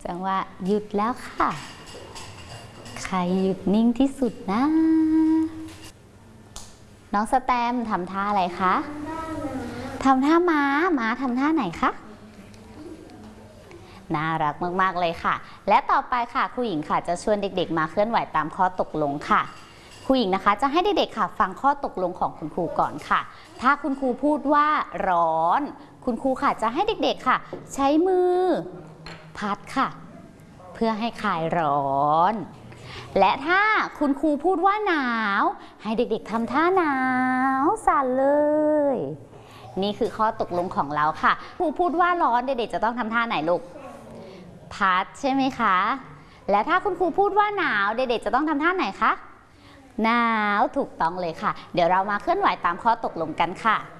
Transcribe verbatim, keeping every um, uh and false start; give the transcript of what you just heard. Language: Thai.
จังหวะหยุดแล้วค่ะใครหยุดนิ่งที่สุดนะน้องสแตมทำท่าอะไรคะทำท่าม้าม้าทำท่าไหนคะน่ารักมากๆเลยค่ะและต่อไปค่ะครูหญิงค่ะจะชวนเด็กๆมาเคลื่อนไหวตามข้อตกลงค่ะครูหญิงนะคะจะให้เด็กๆค่ะฟังข้อตกลงของคุณครูก่อนค่ะถ้าคุณครูพูดว่าร้อนคุณครูค่ะจะให้เด็กๆค่ะใช้มือพัดค่ะเพื่อให้คลายร้อนและถ้าคุณครูพูดว่าหนาวให้เด็กๆทำท่าหนาวสั่นเลยนี่คือข้อตกลงของเราค่ะครูพูดว่าร้อนเด็กๆจะต้องทำท่าไหนลูกพัดใช่ไหมคะและถ้าคุณครูพูดว่าหนาวเด็กๆจะต้องทำท่าไหนคะหนาวถูกต้องเลยค่ะเดี๋ยวเรามาเคลื่อนไหวตามข้อตกลงกันค่ะ